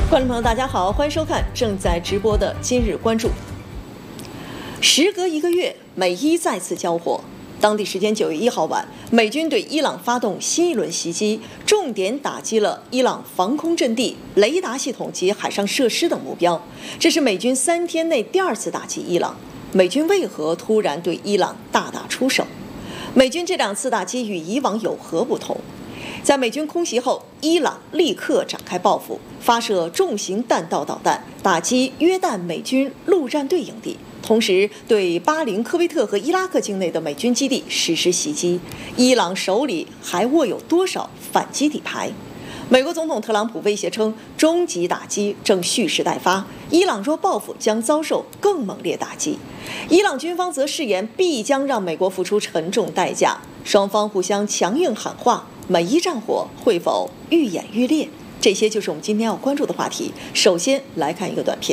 观众朋友，大家好，欢迎收看正在直播的今日关注。时隔1个月，美伊再次交火。当地时间9月1号晚，美军对伊朗发动新一轮袭击，重点打击了伊朗防空阵地、雷达系统及海上设施等目标。这是美军3天内第2次打击伊朗。美军为何突然对伊朗大打出手？美军这2次打击与以往有何不同？在美军空袭后，伊朗立刻展开报复，发射重型弹道导弹，打击约旦美军陆战队营地，同时对巴林、科威特和伊拉克境内的美军基地实施袭击。伊朗手里还握有多少反击底牌？美国总统特朗普威胁称，终极打击正蓄势待发，伊朗若报复将遭受更猛烈打击。伊朗军方则誓言必将让美国付出沉重代价，双方互相强硬喊话。美伊战火会否愈演愈烈？这些就是我们今天要关注的话题。首先来看一个短片。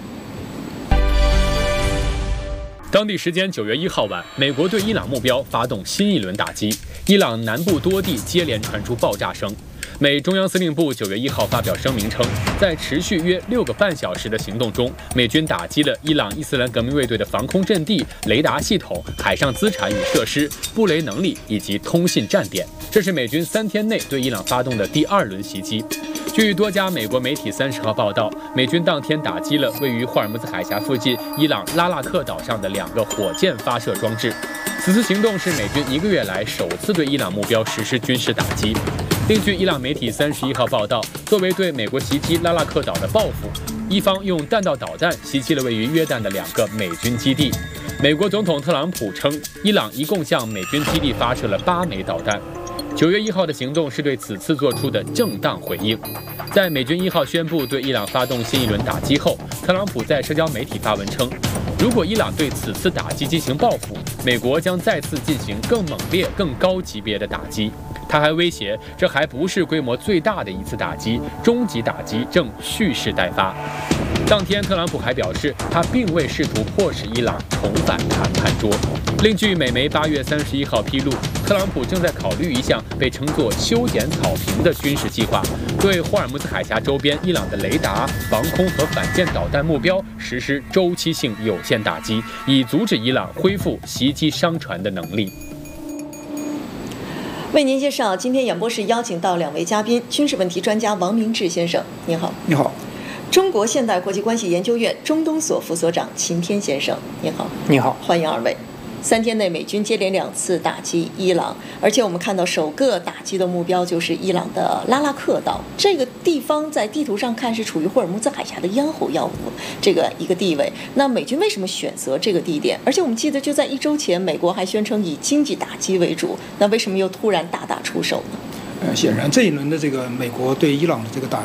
当地时间9月1号晚，美国对伊朗目标发动新一轮打击，伊朗南部多地接连传出爆炸声。美中央司令部9月1号发表声明称，在持续约6个半小时的行动中，美军打击了伊朗伊斯兰革命卫队的防空阵地、雷达系统、海上资产与设施、布雷能力以及通信站点。这是美军3天内对伊朗发动的第2轮袭击。据多家美国媒体30号报道，美军当天打击了位于霍尔木兹海峡附近伊朗拉腊克岛上的2个火箭发射装置。此次行动是美军1个月来首次对伊朗目标实施军事打击。另据伊朗媒体31号报道，作为对美国袭击拉腊克岛的报复，伊方用弹道导弹袭击了位于约旦的2个美军基地。美国总统特朗普称，伊朗一共向美军基地发射了8枚导弹。9月1号的行动是对此次做出的正当回应。在美军1号宣布对伊朗发动新一轮打击后，特朗普在社交媒体发文称，如果伊朗对此次打击进行报复，美国将再次进行更猛烈、更高级别的打击。他还威胁，这还不是规模最大的一次打击，终极打击正蓄势待发。当天，特朗普还表示，他并未试图迫使伊朗重返谈判桌。另据美媒8月31号披露，特朗普正在考虑一项被称作修剪草坪的军事计划，对霍尔木兹海峡周边伊朗的雷达、防空和反舰导弹目标实施周期性有限打击，以阻止伊朗恢复袭击商船的能力。 为您介绍，今天演播室邀请到2位嘉宾，军事问题专家王明志先生，您好。 你好。 中国现代国际关系研究院中东所副所长秦天先生，您好。 你好， 欢迎2位。3天内，美军接连2次打击伊朗，而且我们看到首个打击的目标就是伊朗的拉腊克岛。这个地方在地图上看是处于霍尔木兹海峡的咽喉要服这个一个地位。那美军为什么选择这个地点？而且我们记得就在1周前，美国还宣称以经济打击为主，那为什么又突然大打出手呢？ 显然这一轮的这个美国对伊朗的这个打